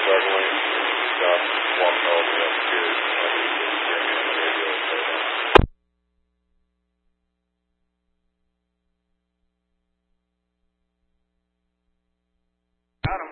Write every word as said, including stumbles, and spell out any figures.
struggling and stuff, walked all the way up here. I mean,